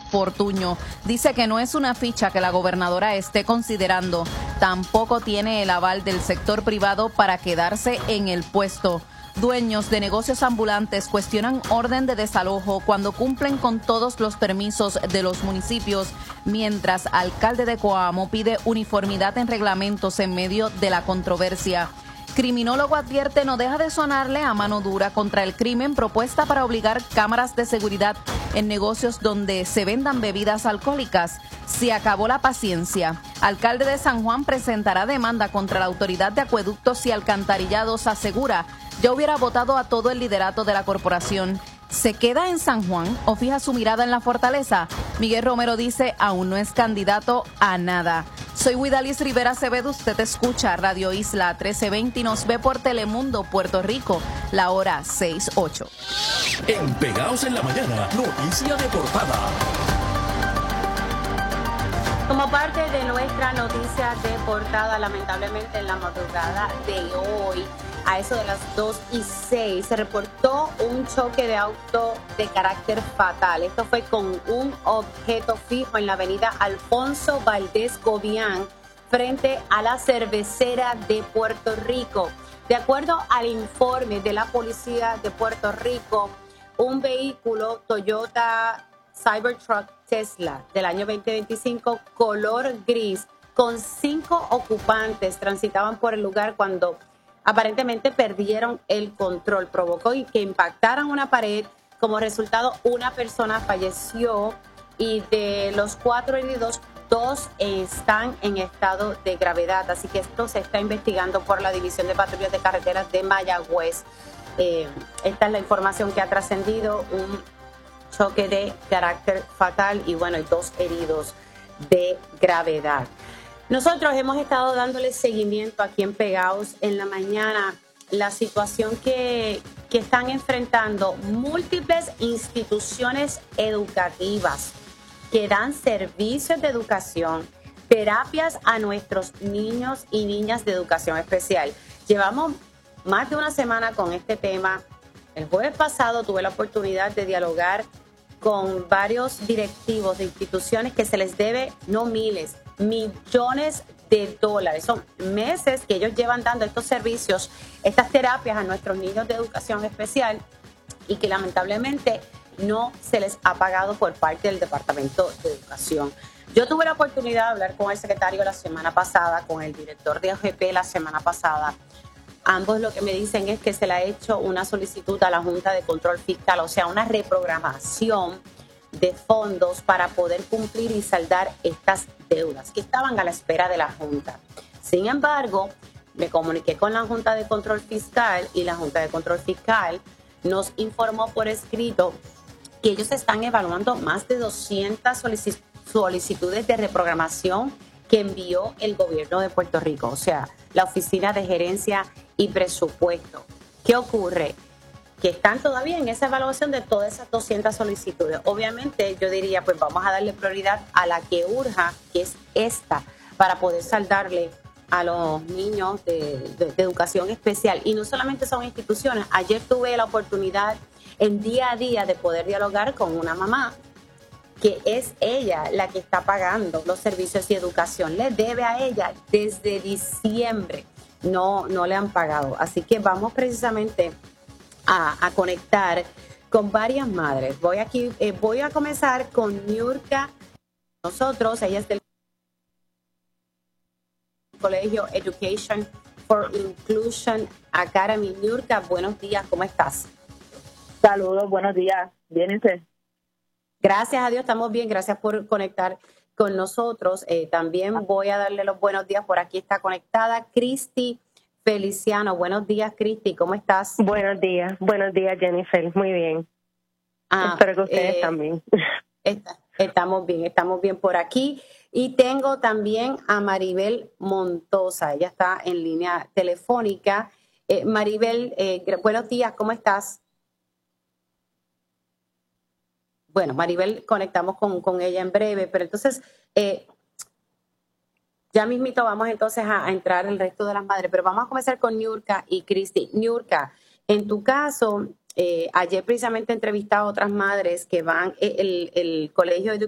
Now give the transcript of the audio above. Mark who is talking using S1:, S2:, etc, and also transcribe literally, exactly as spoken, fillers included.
S1: Fortuño. Dice que no es una ficha que la gobernadora esté considerando. Tampoco tiene el aval del sector privado para quedarse en el puesto. Dueños de negocios ambulantes cuestionan orden de desalojo cuando cumplen con todos los permisos de los municipios, mientras alcalde de Coamo pide uniformidad en reglamentos en medio de la controversia. Criminólogo advierte no deja de sonarle a mano dura contra el crimen propuesta para obligar cámaras de seguridad en negocios donde se vendan bebidas alcohólicas. Se acabó la paciencia. Alcalde de San Juan presentará demanda contra la Autoridad de Acueductos y Alcantarillados. Asegura, ya hubiera votado a todo el liderato de la corporación. ¿Se queda en San Juan o fija su mirada en la fortaleza? Miguel Romero dice, aún no es candidato a nada. Soy Widalis Rivera Acevedo, usted escucha Radio Isla trece veinte y nos ve por Telemundo, Puerto Rico, la hora seis ocho.
S2: En Pegaos en la Mañana, noticia de portada.
S3: Como parte de nuestra noticia de portada, lamentablemente en la madrugada de hoy, a eso de las dos y seis, se reportó un choque de auto de carácter fatal. Esto fue con un objeto fijo en la avenida Alfonso Valdés Gobián, frente a la cervecera de Puerto Rico. De acuerdo al informe de la policía de Puerto Rico, un vehículo Toyota Cybertruck Tesla del año veinte veinticinco, color gris, con cinco ocupantes, transitaban por el lugar cuando aparentemente perdieron el control. Provocó que impactaran una pared. Como resultado, una persona falleció y de los cuatro heridos, dos están en estado de gravedad. Así que esto se está investigando por la División de Patrullas de Carreteras de Mayagüez. Eh, esta es la información que ha trascendido, un choque de carácter fatal y bueno, hay dos heridos de gravedad. Nosotros hemos estado dándole seguimiento aquí en Pegaos en la Mañana, la situación que, que están enfrentando múltiples instituciones educativas que dan servicios de educación, terapias a nuestros niños y niñas de educación especial. Llevamos más de una semana con este tema. El jueves pasado tuve la oportunidad de dialogar con varios directivos de instituciones que se les debe no miles, millones de dólares. Son meses que ellos llevan dando estos servicios, estas terapias a nuestros niños de educación especial y que lamentablemente no se les ha pagado por parte del Departamento de Educación. Yo tuve la oportunidad de hablar con el secretario la semana pasada, con el director de O G P la semana pasada. Ambos lo que me dicen es que se le ha hecho una solicitud a la Junta de Control Fiscal, o sea, una reprogramación de fondos para poder cumplir y saldar estas deudas que estaban a la espera de la Junta. Sin embargo, me comuniqué con la Junta de Control Fiscal y la Junta de Control Fiscal nos informó por escrito que ellos están evaluando más de doscientas solicitudes de reprogramación que envió el gobierno de Puerto Rico, o sea, la Oficina de Gerencia y Presupuesto. ¿Qué ocurre? Que están todavía en esa evaluación de todas esas doscientas solicitudes. Obviamente yo diría, pues vamos a darle prioridad a la que urja, que es esta, para poder saldarle a los niños de, de, de educación especial. Y no solamente son instituciones. Ayer tuve la oportunidad en día a día de poder dialogar con una mamá que es ella la que está pagando los servicios de educación. Le debe a ella desde diciembre. No, no le han pagado. Así que vamos precisamente a, a conectar con varias madres. Voy aquí, eh, voy a comenzar con Niurka. Nosotros, ella es del Colegio Education for Inclusion Academy. Niurka, buenos días, ¿cómo estás?
S4: Saludos, buenos días. ¿Bien usted?
S3: Gracias a Dios, estamos bien. Gracias por conectar con nosotros. Eh, también voy a darle los buenos días. Por aquí está conectada Cristi Feliciano. Buenos días, Cristi. ¿Cómo estás?
S4: Buenos días. Buenos días, Jennifer. Muy bien.
S3: Ah,
S4: Espero que ustedes
S3: eh,
S4: también.
S3: Está, estamos bien, estamos bien por aquí. Y tengo también a Maribel Montosa. Ella está en línea telefónica. Eh, Maribel, eh, buenos días. ¿Cómo estás? Bueno, Maribel, conectamos con, con ella en breve, pero entonces eh, ya mismito vamos entonces a, a entrar el resto de las madres, pero vamos a comenzar con Niurka y Cristi. Niurka, en tu caso, eh, ayer precisamente entrevisté a otras madres que van, el, el Colegio de